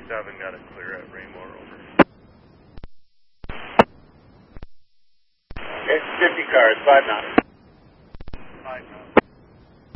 7, got it clear at Raymore, over. Okay, 50 cars, 5 knots. 5 knots.